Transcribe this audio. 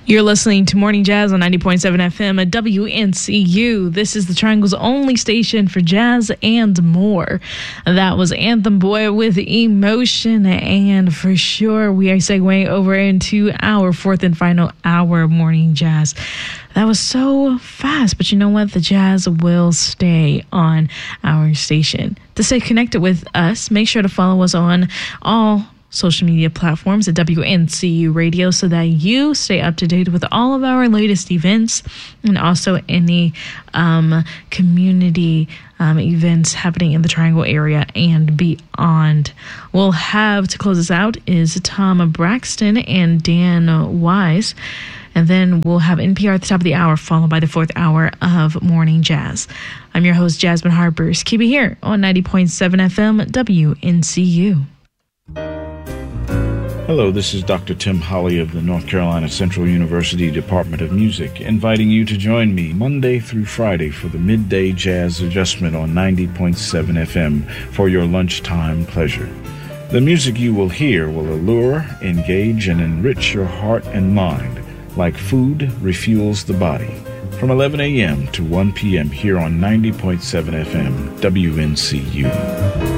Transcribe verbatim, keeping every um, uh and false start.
You're listening to Morning Jazz on ninety point seven F M at W N C U. This is the Triangle's only station for jazz and more. That was Anthem Boy with Emotion, and for sure we are segueing over into our fourth and final hour of Morning Jazz. That was so fast, but you know what? The jazz will stay on our station. To stay connected with us, make sure to follow us on all social media platforms at W N C U Radio so that you stay up to date with all of our latest events and also any um, community um, events happening in the Triangle area and beyond. We'll have, to close us out, is Tom Braxton and Dan Wise. And then we'll have N P R at the top of the hour, followed by the fourth hour of Morning Jazz. I'm your host, Jasmine Harpers. Keep it here on ninety point seven F M, W N C U. Hello, this is Doctor Tim Holly of the North Carolina Central University Department of Music, inviting you to join me Monday through Friday for the Midday Jazz Adjustment on ninety point seven F M for your lunchtime pleasure. The music you will hear will allure, engage, and enrich your heart and mind like food refuels the body. From eleven a.m. to one p.m. here on ninety point seven F M, W N C U.